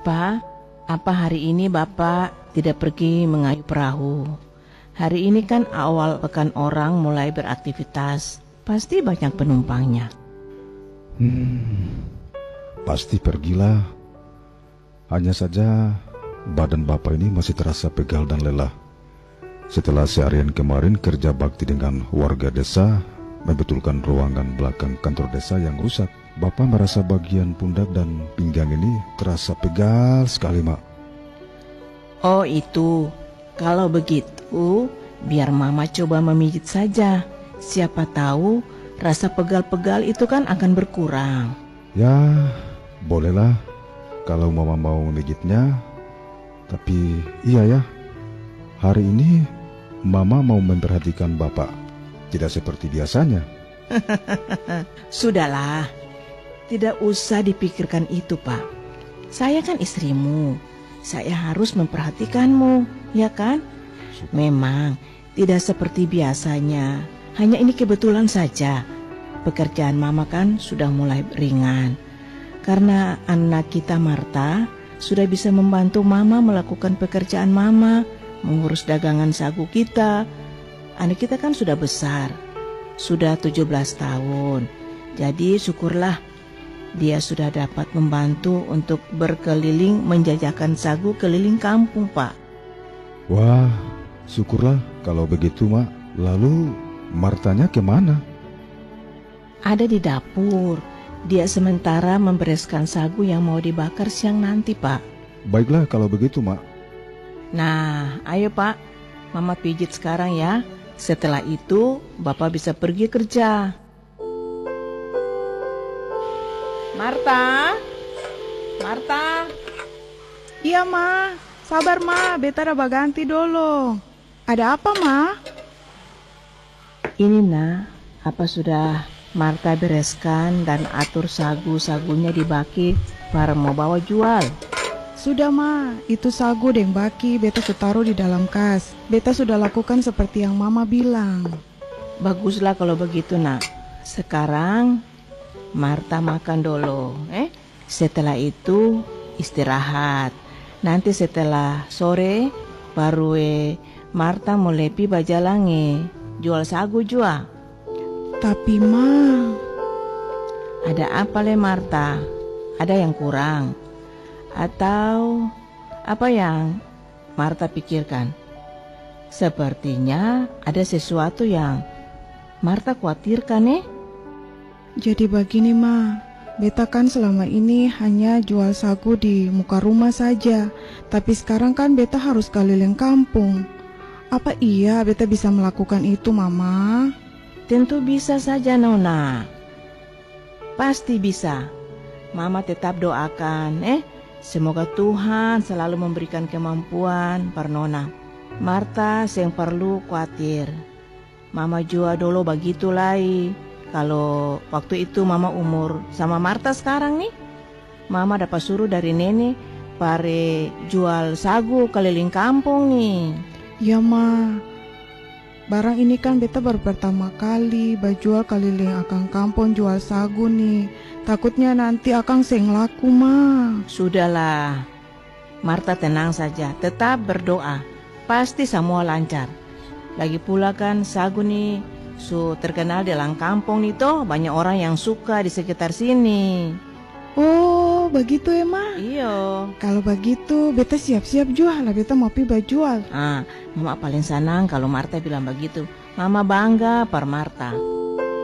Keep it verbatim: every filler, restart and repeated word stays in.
Pa, apa hari ini Bapak tidak pergi mengayuh perahu? Hari ini kan awal pekan orang mulai beraktivitas. Pasti banyak penumpangnya. Hmm, pasti pergilah. Hanya saja badan Bapak ini masih terasa pegal dan lelah. Setelah seharian kemarin kerja bakti dengan warga desa, membetulkan ruangan belakang kantor desa yang rusak, Bapak merasa bagian pundak dan pinggang ini terasa pegal sekali, Mak. Oh itu, kalau begitu biar Mama coba memijit saja. Siapa tahu rasa pegal-pegal itu kan akan berkurang. Ya, bolehlah kalau Mama mau memijitnya. Tapi iya ya, hari ini Mama mau memperhatikan Bapak. Tidak seperti biasanya. Sudahlah, tidak usah dipikirkan itu, Pak. Saya kan istrimu. Saya harus memperhatikanmu, ya kan? Memang tidak seperti biasanya. Hanya ini kebetulan saja. Pekerjaan Mama kan sudah mulai ringan. Karena anak kita Marta sudah bisa membantu Mama melakukan pekerjaan Mama, mengurus dagangan sagu kita. Anak kita kan sudah besar, sudah tujuh belas tahun. Jadi syukurlah dia sudah dapat membantu untuk berkeliling menjajakan sagu keliling kampung, Pak. Wah, syukurlah kalau begitu, Mak. Lalu Martanya kemana? Ada di dapur. Dia sementara membereskan sagu yang mau dibakar siang nanti, Pak. Baiklah kalau begitu, Mak. Nah, ayo Pak, Mama pijit sekarang ya. Setelah itu, Bapak bisa pergi kerja. Marta, Marta. Iya, Ma. Sabar, Ma. Beta ada baganti dulu. Ada apa, Ma? Ini, Nak, apa sudah Marta bereskan dan atur sagu-sagunya dibaki para mau bawa jual? Sudah, Ma. Itu sagu deng baki beta sudah taruh di dalam kas. Beta sudah lakukan seperti yang Mama bilang. Baguslah kalau begitu, Nak. Sekarang Marta makan dulu, eh? Setelah itu istirahat. Nanti setelah sore baru eh, Marta mau lepi bajalange jual sagu jua. Tapi, Ma, ada apa le Marta? Ada yang kurang? Atau apa yang Marta pikirkan? Sepertinya ada sesuatu yang Marta khawatirkan, eh? jadi begini, Ma. Beta kan selama ini hanya jual sagu di muka rumah saja. Tapi sekarang kan beta harus keliling kampung. Apa iya beta bisa melakukan itu, Mama? Tentu bisa saja, Nona. Pasti bisa. Mama tetap doakan, eh? Semoga Tuhan selalu memberikan kemampuan per Nona. Marta yang perlu khawatir. Mama juga dulu begitu lai. Kalau waktu itu Mama umur sama Marta sekarang nih, Mama dapat suruh dari nenek pare jual sagu keliling kampung nih. Ya, Ma. Barang ini kan beta baru pertama kali bajual keliling akang kampung jual sagu nih. Takutnya nanti akang seng laku, Ma. Sudahlah, Marta tenang saja, tetap berdoa. Pasti semua lancar. Lagi pula kan sagu nih su terkenal di dalam kampung nih toh, banyak orang yang suka di sekitar sini. Oh, begitu ya, Ma? Iya. Kalau begitu, beta siap-siap jual lah, beta mau pi bajual. Ah, Mama paling senang kalau Marta bilang begitu. Mama bangga per Marta.